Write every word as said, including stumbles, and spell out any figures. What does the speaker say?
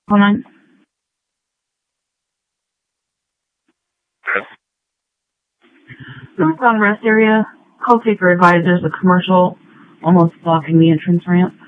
Hold on. Northbound rest area. Call taker advisors a commercial almost blocking the entrance ramp.